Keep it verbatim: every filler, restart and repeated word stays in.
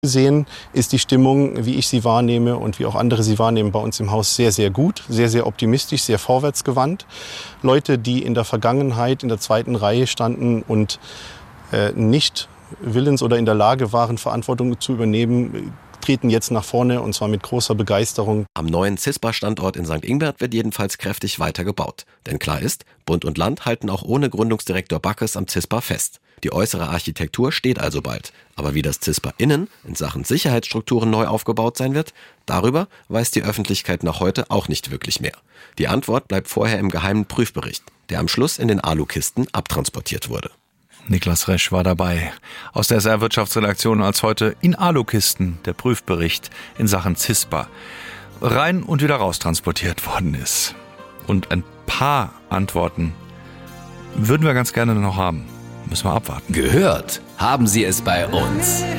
Gesehen ist die Stimmung, wie ich sie wahrnehme und wie auch andere sie wahrnehmen, bei uns im Haus sehr, sehr gut, sehr, sehr optimistisch, sehr vorwärtsgewandt. Leute, die in der Vergangenheit in der zweiten Reihe standen und äh, nicht willens oder in der Lage waren, Verantwortung zu übernehmen, treten jetzt nach vorne, und zwar mit großer Begeisterung. Am neuen CISPA-Standort in Sankt Ingbert wird jedenfalls kräftig weiter gebaut. Denn klar ist, Bund und Land halten auch ohne Gründungsdirektor Backes am CISPA fest. Die äußere Architektur steht also bald. Aber wie das CISPA innen in Sachen Sicherheitsstrukturen neu aufgebaut sein wird, darüber weiß die Öffentlichkeit noch heute auch nicht wirklich mehr. Die Antwort bleibt vorher im geheimen Prüfbericht, der am Schluss in den Alukisten abtransportiert wurde. Niklas Resch war dabei. Aus der S R-Wirtschaftsredaktion als heute in Alukisten der Prüfbericht in Sachen CISPA rein und wieder raus transportiert worden ist. Und ein paar Antworten würden wir ganz gerne noch haben. Müssen wir abwarten. Gehört haben Sie es bei uns.